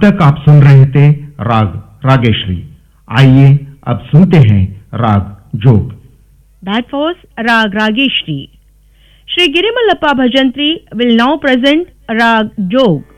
तक आप सुन रहे थे राग रागेश्वरी। आइए अब सुनते हैं राग जोग। That was Rag Rageshri. Shri Girimallappa Bhajantri will now present Rag Jog.